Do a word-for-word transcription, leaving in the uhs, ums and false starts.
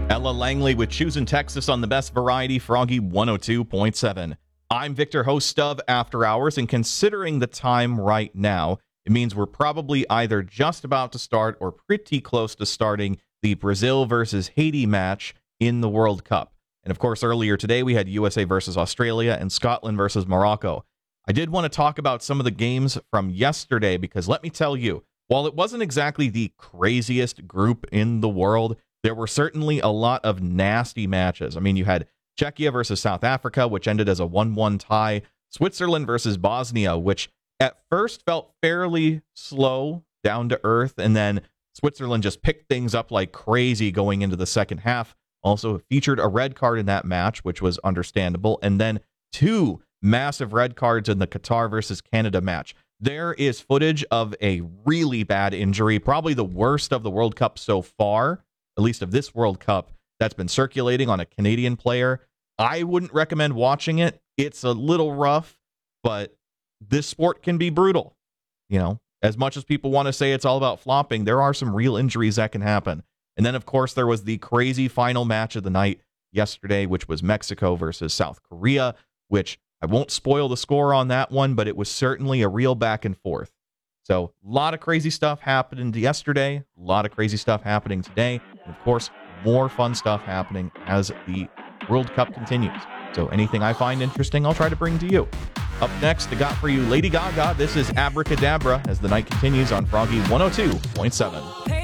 Ella Langley with Choosing Texas on the best variety, Froggy one oh two point seven. I'm Victor, host of After Hours, and considering the time right now, it means we're probably either just about to start or pretty close to starting the Brazil versus Haiti match in the World Cup. And of course, earlier today, we had U S A versus Australia and Scotland versus Morocco. I did want to talk about some of the games from yesterday because let me tell you, while it wasn't exactly the craziest group in the world, there were certainly a lot of nasty matches. I mean, you had Czechia versus South Africa, which ended as a one one tie. Switzerland versus Bosnia, which at first felt fairly slow, down to earth, and then Switzerland just picked things up like crazy going into the second half. Also featured a red card in that match, which was understandable, and then two massive red cards in the Qatar versus Canada match. There is footage of a really bad injury, probably the worst of the World Cup so far, at least of this World Cup, that's been circulating on a Canadian player. I wouldn't recommend watching it. It's a little rough, but this sport can be brutal. You know, as much as people want to say it's all about flopping, there are some real injuries that can happen. And then, of course, there was the crazy final match of the night yesterday, which was Mexico versus South Korea, which I won't spoil the score on that one, but it was certainly a real back and forth. So a lot of crazy stuff happened yesterday, a lot of crazy stuff happening today, and of course, more fun stuff happening as the World Cup continues. So anything I find interesting, I'll try to bring to you. Up next, I got for you Lady Gaga. This is Abracadabra as the night continues on Froggy one oh two point seven.